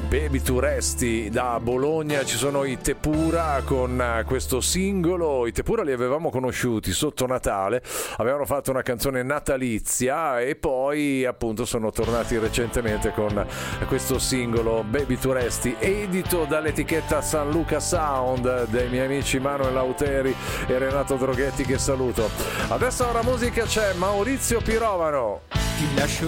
Baby tu resti. Da Bologna ci sono i Tepura con questo singolo. I Tepura li avevamo conosciuti sotto Natale, avevano fatto una canzone natalizia e poi appunto sono tornati recentemente con questo singolo Baby tu resti, edito dall'etichetta San Luca Sound dei miei amici Manuel Lauteri e Renato Droghetti, che saluto. Adesso ora musica, c'è Maurizio Pirovano. Ti lascio